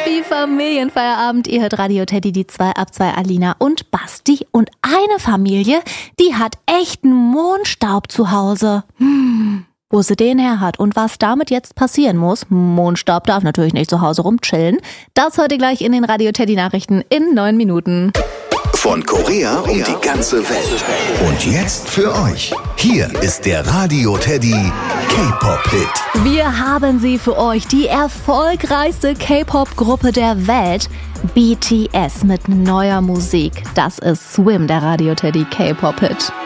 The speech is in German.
Happy Familienfeierabend. Ihr hört Radio Teddy, die 2 ab 2 Alina und Basti. Und eine Familie, die hat echten Mondstaub zu Hause. Wo sie den her hat und was damit jetzt passieren muss. Mondstaub darf natürlich nicht zu Hause rumchillen. Das heute gleich in den Radio Teddy Nachrichten in 9 Minuten. Von Korea um die ganze Welt. Und jetzt für euch. Hier ist der Radio Teddy K-Pop-Hit. Wir haben sie für euch, die erfolgreichste K-Pop-Gruppe der Welt. BTS mit neuer Musik. Das ist Swim, der Radio Teddy K-Pop-Hit.